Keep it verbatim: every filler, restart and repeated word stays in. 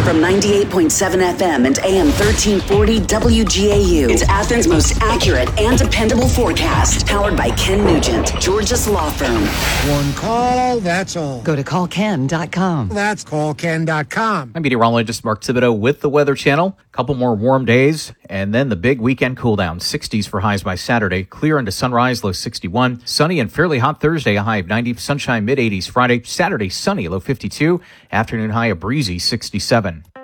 From ninety-eight point seven F M and A M thirteen forty W G A U. It's Athens' most accurate and dependable forecast. Powered by Ken Nugent, Georgia's law firm. One call, that's all. Go to call ken dot com. That's call ken dot com. I'm meteorologist Mark Thibodeau with the Weather Channel. A couple more warm days, and then the big weekend cool down. sixties for highs by Saturday. Clear into sunrise, low sixty-one. Sunny and fairly hot Thursday, a high of ninety. Sunshine, mid-eighties Friday. Saturday, sunny, low fifty-two. Afternoon high, a breezy sixty-seven.